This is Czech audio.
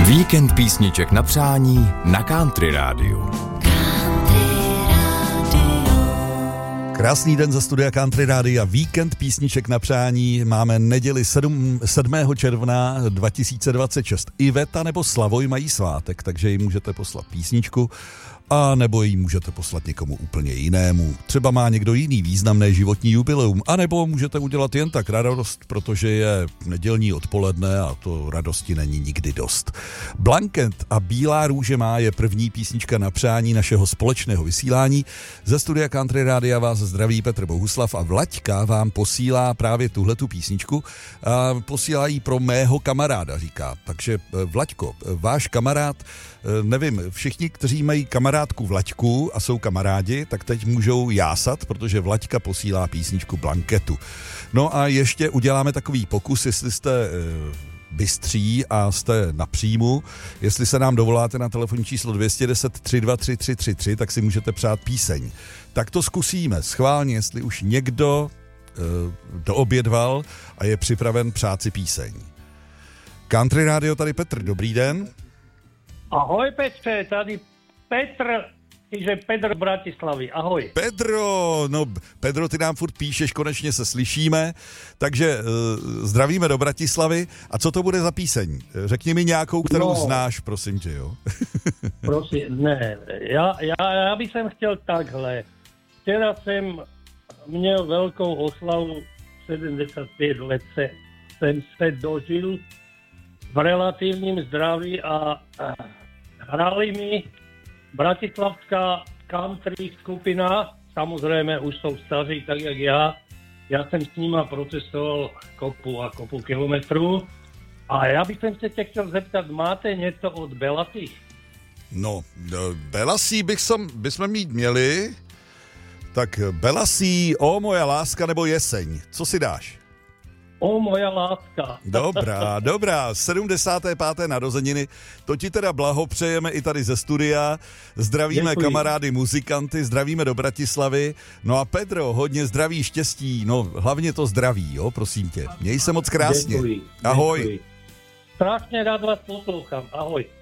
Víkend písniček na přání na Country Rádiu. Krásný den ze studia Country Rádia, víkend písniček na přání. Máme neděli 7. června 2026. Iveta nebo Slavoj mají svátek, takže jim můžete poslat písničku, a nebo ji můžete poslat někomu úplně jinému. Třeba má někdo jiný významné životní jubileum, a nebo můžete udělat jen tak radost, protože je nedělní odpoledne a to radosti není nikdy dost. Blanket a Bílá růže má je první písnička na přání našeho společného vysílání. Ze studia Country Rádia vás zdraví Petr Bohuslav a Vlaďka vám posílá právě tuhletu písničku a posílá ji pro mého kamaráda, říká. Takže Vlaďko, váš kamarád, nevím, všichni, kteří mají kamarádku Vlaďku a jsou kamarádi, tak teď můžou jásat, protože Vlaďka posílá písničku Blanketu. No a ještě uděláme takový pokus, jestli jste bystří a jste na příjmu, jestli se nám dovoláte na telefonní číslo 210 323 333, tak si můžete přát píseň. Tak to zkusíme schválně, jestli už někdo doobědval a je připraven přát si píseň. Country Radio, tady Petr, dobrý den. Ahoj Petře, tady Petr, že Pedro z Bratislavy, ahoj. Pedro, ty nám furt píšeš, konečně se slyšíme, takže zdravíme do Bratislavy. A co to bude za píseň? Řekni mi nějakou, kterou znáš, prosím tě, jo? Prosím, ne, já bych chtěl takhle. Včera jsem měl velkou oslavu, 75 let jsem se dožil v relativním zdraví a hrali mi bratislavská country skupina, samozrejme už jsou staří, tak jak já jsem s nima procestoval kopu kilometrů a já bych se tě chtěl zeptat, máte něco od Belasí? No, Belasí bychom mít měli, tak Belasí, O moja láska nebo Jeseň, co si dáš? O moja láska. Dobrá, 75. narozeniny, to ti teda blahopřejeme i tady ze studia, zdravíme kamarády muzikanty, zdravíme do Bratislavy, no a Pedro, hodně zdraví, štěstí, no hlavně to zdraví, jo, prosím tě, měj se moc krásně. Děkuji. Ahoj. Děkuji. Strašně rád vás poslouchám, ahoj.